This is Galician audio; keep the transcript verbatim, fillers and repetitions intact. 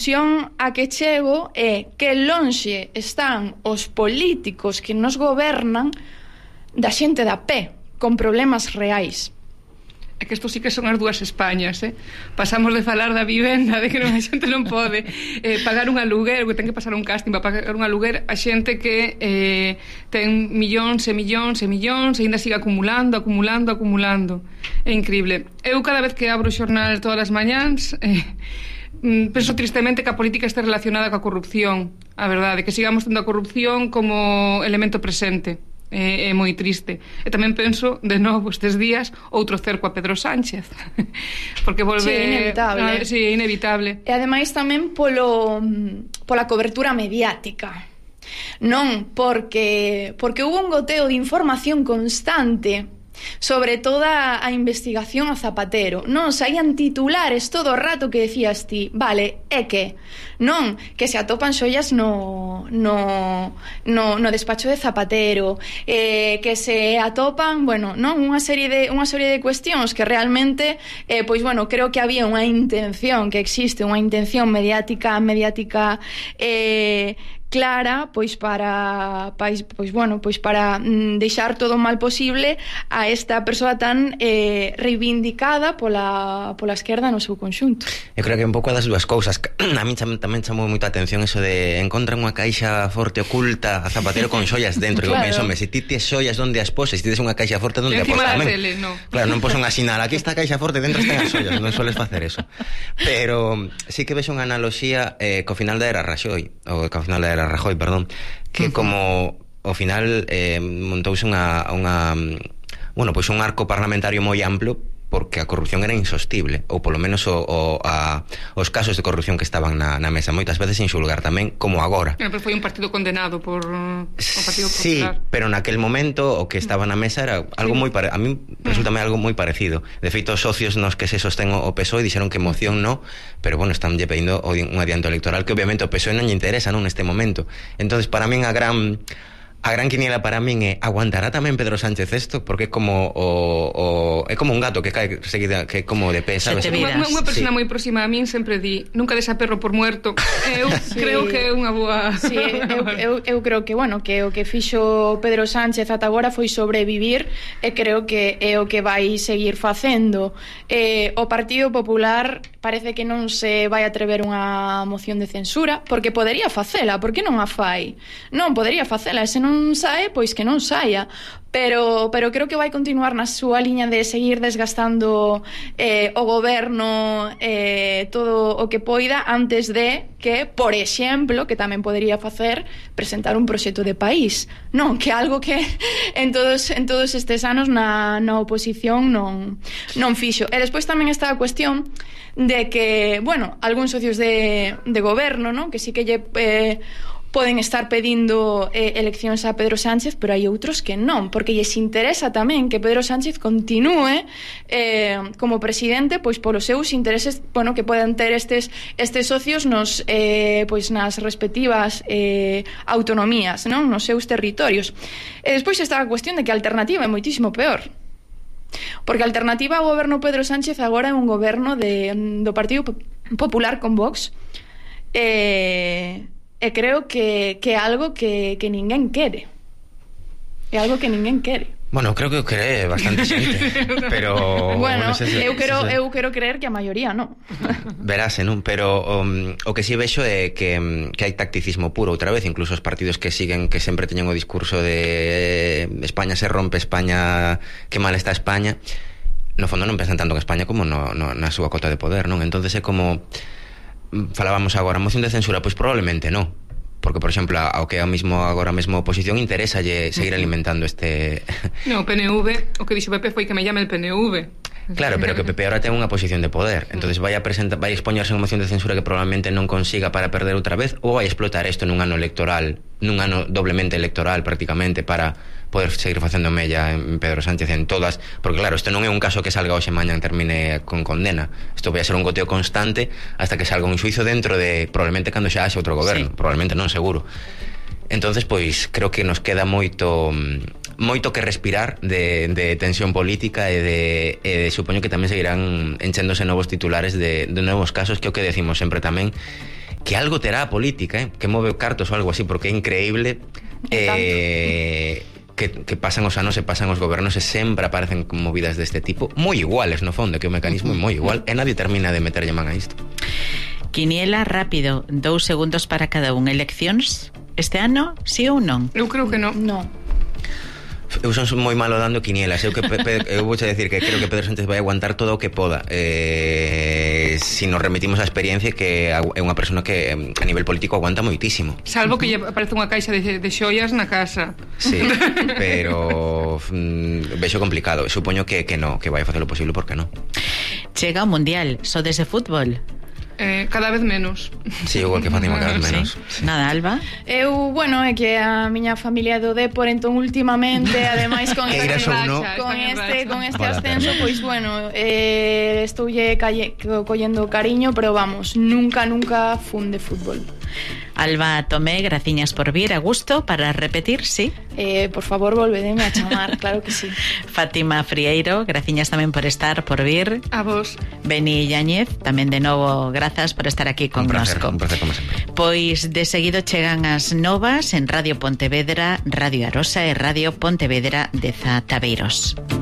A que chego é que lonxe están os políticos que nos gobernan da xente da pé, con problemas reais. É que isto sí que son as dúas Españas, eh? Pasamos de falar da vivenda, de que non, a xente non pode eh, pagar un aluguer, que ten que pasar un casting para pagar un aluguer, a xente que eh, ten millóns e millóns e millóns e ainda sigue acumulando, acumulando, acumulando. É increíble. Eu cada vez que abro o xornal todas as mañáns eh, penso tristemente que a política este relacionada coa corrupción, a verdade, que sigamos tendo a corrupción como elemento presente. É, é moi triste. E tamén penso, de novo, estes días, outro cerco a Pedro Sánchez. Porque volve... Sí, inevitable. A, sí, inevitable. E ademais tamén polo, pola cobertura mediática. Non porque, porque hubo un goteo de información constante sobre toda a investigación a Zapatero. Non saían titulares todo o rato que decías ti, vale, é que non, que se atopan xollas no no, no, no despacho de Zapatero, eh, que se atopan, bueno, non, unha serie de unha serie de cuestións que realmente eh, pois bueno, creo que había unha intención, que existe unha intención mediática mediática eh clara, pois para pois, pois bueno, pois para mm, deixar todo o mal posible a esta persoa tan eh, reivindicada pola, pola esquerda no seu conxunto. Eu creo que un pouco das dúas cousas. A mí cham, tamén chamou moita atención eso de encontran unha caixa forte oculta a Zapatero con xollas dentro. Claro. Eu penso, se ti tes xollas onde as poses, se ti tes unha caixa forte onde a poses tamén. Tele, no. Claro, non poso unha sinal, aquí está a caixa forte, dentro están as xollas, non soles facer eso. Pero sí que vexo unha analoxía eh, co final da era Rajoy, ou co final da era Rajoy, perdón, que uh-huh. como ao final eh, montouse unha, unha bueno, pois un arco parlamentario moi amplo porque a corrupción era insostible, ou polo menos o, o, a, os casos de corrupción que estaban na, na mesa moitas veces sin xulgar tamén, como agora. Pero foi un partido condenado por o Partido Sí, Popular. pero naquel momento o que estaba na mesa era algo sí. moi pare... a mí resultame algo moi parecido. De feito, os socios nos que se sostén o P S O E dixeron que moción no, pero bueno, están lle pedindo un adianto electoral que obviamente o P S O E non lle interesa, non, neste momento. Entonces, para min a gran a gran quiniela para min é aguantará tamén Pedro Sánchez isto, porque é como o, o é como un gato que cae seguida, que é como de pé, sabes? Unha, unha persona sí. moi próxima a min sempre di, nunca des a perro por muerto. Eu sí. creo que é unha boa. Sí, eu, eu, eu creo que, bueno, que o que fixo Pedro Sánchez ata agora foi sobrevivir e creo que é o que vai seguir facendo. Eh, o Partido Popular parece que non se vai atrever unha moción de censura, porque podería facela, porque non a fai? Non, podería facela, e se non sae, pois que non saia. Pero, pero creo que vai continuar na súa liña de seguir desgastando eh, o goberno eh, todo o que poida antes de que, por exemplo, que tamén podería facer, presentar un proxecto de país. Non, que algo que en todos, en todos estes anos na, na oposición non, non fixo. E despois tamén está a cuestión de que, bueno, algúns socios de, de goberno, non, que sí que lle... Eh, poden estar pedindo eh, eleccións a Pedro Sánchez, pero hai outros que non, porque lles interesa tamén que Pedro Sánchez continúe eh, como presidente, pois polos seus intereses, bueno, que poden ter estes estes socios nos eh, pois nas respectivas eh, autonomías, non, nos seus territorios. E despois está a cuestión de que a alternativa é moitísimo peor. Porque a alternativa ao goberno Pedro Sánchez agora é un goberno de, do Partido Popular con Vox. Eh... E creo que, que é algo que, que ninguén quere. É algo que ninguén quere. Bueno, creo que o cree bastante xente, pero... Bueno, bueno ese, eu, quero, ese... eu quero creer que a maioría non. Verase, non? Pero um, o que si vexo é que, que hai tacticismo puro outra vez, incluso os partidos que siguen, que sempre teñen o discurso de España se rompe, España, que mal está España, no fondo non pensan tanto en España como no, no, na súa cota de poder, non? Entonces é como... falábamos agora, moción de censura, pois probablemente non, porque por exemplo ao que é mismo agora mesmo a oposición interésalle seguir alimentando este... No, o P N V, o que dixo Pepe foi que me llame el P N V. Claro, pero que Pepe ahora ten unha posición de poder, entonces vai a presentar, vai a expoñerse unha moción de censura que probablemente non consiga para perder outra vez, ou vai a explotar isto nun ano electoral, nun ano doblemente electoral prácticamente, para poder seguir facendo mella en Pedro Sánchez en todas, porque claro, isto non é un caso que salga hoxe mañan termine con condena, isto vai a ser un goteo constante hasta que salga un xuizo dentro de, probablemente cando xa haxe outro goberno, sí. Probablemente non, seguro. Entonces, pois, creo que nos queda moito moito que respirar de, de tensión política e de, e de supoño que tamén seguirán enchéndose novos titulares de, de novos casos, que é o que decimos sempre tamén, que algo terá a política, eh? Que move cartos ou algo así, porque é increíble eh, que, que pasan os anos e pasan os gobernos e sempre aparecen con movidas deste tipo, moi iguales no fondo, que o mecanismo é moi igual e nadie termina de meterlle man a isto. Quiniela rápido, dous segundos para cada un. Eleccións este ano, sí ou non? Eu creo que non. No. Eu son moi malo dando quinielas. Eu que eu vou decir que creo que Pedro Sánchez vai aguantar todo o que poda. Eh, si nos remitimos á experiencia, que é unha persona que a nivel político aguanta moitísimo. Salvo que lle aparece unha caixa de, de xoias na casa. Sí, pero mm, vexo complicado. Supoño que, que no, que vai a facer o posible porque no. Chega o Mundial, sodes de fútbol? Eh, cada vez menos. Sí, igual que Fátima, cada vez menos. Sí. Nada, Alba? Eu, bueno, é que a miña familia do Depor, entón últimamente, ademais con Que este, irás ou no. con este, con este Vale, ascenso, pero... pois bueno, eh, estoulle calle, collendo cariño, pero vamos, nunca, nunca fun de fútbol. Alba Tomé, graciñas por vir, a gusto, para repetir, sí? Eh, por favor, volvedeme a chamar, claro que sí. Fátima Frieiro, graciñas tamén por estar, por vir. A vos. Beni Yáñez, tamén de novo, grazas por estar aquí con Un placer, nosco. un placer como sempre. Pois de seguido chegan as novas en Radio Pontevedra, Radio Arosa e Radio Pontevedra de Zataveiros.